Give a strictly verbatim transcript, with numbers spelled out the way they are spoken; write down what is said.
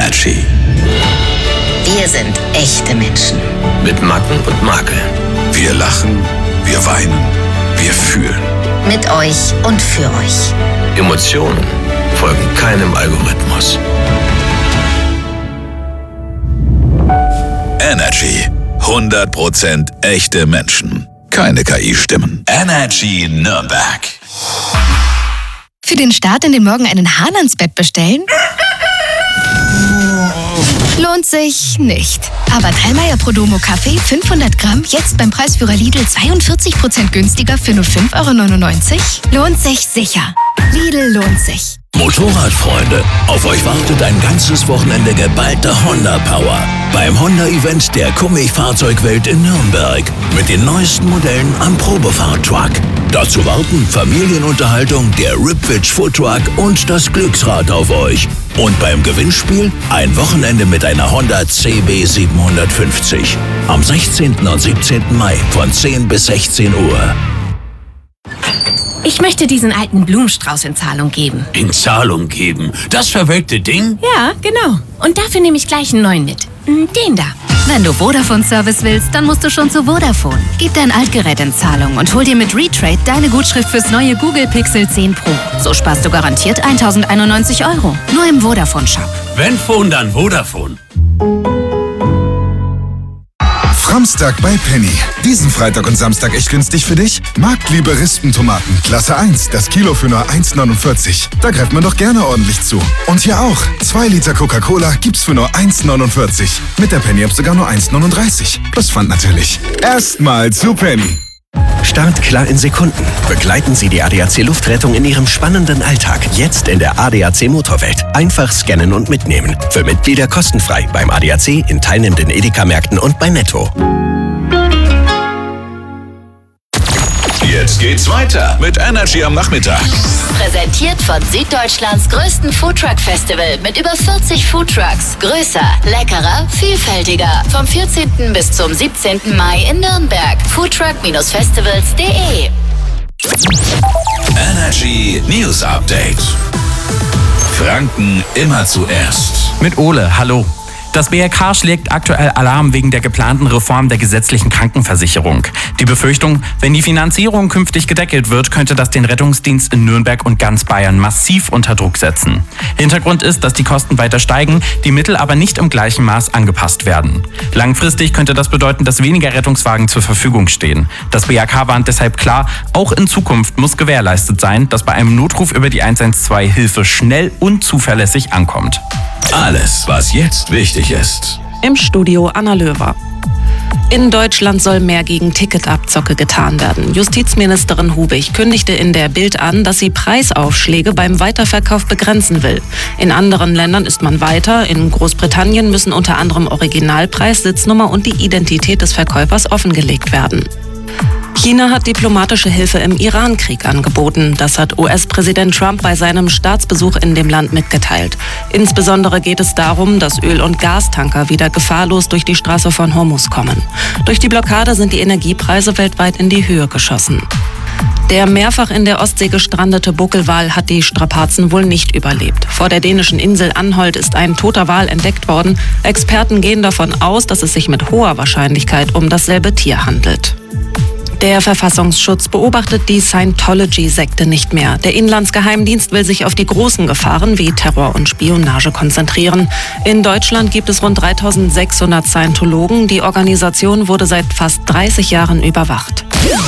Energy. Wir sind echte Menschen. Mit Macken und Makeln. Wir lachen, wir weinen, wir fühlen. Mit euch und für euch. Emotionen folgen keinem Algorithmus. Energy. hundert Prozent echte Menschen. Keine K I-Stimmen. Energy Nürnberg. Für den Start in den Morgen einen Hahn ans Bett bestellen? Lohnt sich nicht. Aber Dallmayr Prodomo Kaffee fünfhundert Gramm jetzt beim Preisführer Lidl zweiundvierzig Prozent günstiger für nur fünf Euro neunundneunzig? Lohnt sich sicher. Lidl lohnt sich. Motorradfreunde, auf euch wartet ein ganzes Wochenende geballte Honda-Power beim Honda-Event der Kombi-Fahrzeugwelt in Nürnberg mit den neuesten Modellen am Probefahrt-Truck. Dazu warten Familienunterhaltung, der Ripwitch Foodtruck und das Glücksrad auf euch. Und beim Gewinnspiel ein Wochenende mit einer Honda C B siebenhundertfünfzig. Am sechzehnten und siebzehnten Mai von zehn bis sechzehn Uhr. Ich möchte diesen alten Blumenstrauß in Zahlung geben. In Zahlung geben? Das verwelkte Ding? Ja, genau. Und dafür nehme ich gleich einen neuen mit. Den da. Wenn du Vodafone-Service willst, dann musst du schon zu Vodafone. Gib dein Altgerät in Zahlung und hol dir mit Retrade deine Gutschrift fürs neue Google Pixel zehn Pro. So sparst du garantiert tausendeinundneunzig Euro. Nur im Vodafone-Shop. Wenn Phone, dann Vodafone. Samstag bei Penny. Diesen Freitag und Samstag echt günstig für dich? Marktliebe Rispentomaten, Klasse eins, das Kilo für nur eins neunundvierzig. Da greift man doch gerne ordentlich zu. Und hier auch. zwei Liter Coca-Cola gibt's für nur eins neunundvierzig. Mit der Penny-App sogar nur eins neununddreißig. Plus Pfand natürlich. Erstmal zu Penny. Startklar in Sekunden. Begleiten Sie die A D A C Luftrettung in Ihrem spannenden Alltag. Jetzt in der A D A C Motorwelt. Einfach scannen und mitnehmen. Für Mitglieder kostenfrei beim A D A C, in teilnehmenden Edeka-Märkten und bei Netto. Jetzt geht's weiter mit Energy am Nachmittag. Präsentiert von Süddeutschlands größten Foodtruck-Festival mit über vierzig Foodtrucks. Größer, leckerer, vielfältiger. Vom vierzehnten bis zum siebzehnten Mai in Nürnberg. foodtruck Festivals punkt de. Energy News Update. Franken immer zuerst. Mit Ole, hallo. Das B R K schlägt aktuell Alarm wegen der geplanten Reform der gesetzlichen Krankenversicherung. Die Befürchtung, wenn die Finanzierung künftig gedeckelt wird, könnte das den Rettungsdienst in Nürnberg und ganz Bayern massiv unter Druck setzen. Hintergrund ist, dass die Kosten weiter steigen, die Mittel aber nicht im gleichen Maß angepasst werden. Langfristig könnte das bedeuten, dass weniger Rettungswagen zur Verfügung stehen. Das B R K warnt deshalb klar, auch in Zukunft muss gewährleistet sein, dass bei einem Notruf über die eins eins zwei Hilfe schnell und zuverlässig ankommt. Alles, was jetzt wichtig ist. Im Studio Anna Löwer. In Deutschland soll mehr gegen Ticketabzocke getan werden. Justizministerin Hubig kündigte in der Bild an, dass sie Preisaufschläge beim Weiterverkauf begrenzen will. In anderen Ländern ist man weiter. In Großbritannien müssen unter anderem Originalpreis, Sitznummer und die Identität des Verkäufers offengelegt werden. China hat diplomatische Hilfe im Iran-Krieg angeboten. Das hat U S-Präsident Trump bei seinem Staatsbesuch in dem Land mitgeteilt. Insbesondere geht es darum, dass Öl- und Gastanker wieder gefahrlos durch die Straße von Hormuz kommen. Durch die Blockade sind die Energiepreise weltweit in die Höhe geschossen. Der mehrfach in der Ostsee gestrandete Buckelwal hat die Strapazen wohl nicht überlebt. Vor der dänischen Insel Anholt ist ein toter Wal entdeckt worden. Experten gehen davon aus, dass es sich mit hoher Wahrscheinlichkeit um dasselbe Tier handelt. Der Verfassungsschutz beobachtet die Scientology-Sekte nicht mehr. Der Inlandsgeheimdienst will sich auf die großen Gefahren wie Terror und Spionage konzentrieren. In Deutschland gibt es rund dreitausendsechshundert Scientologen. Die Organisation wurde seit fast dreißig Jahren überwacht.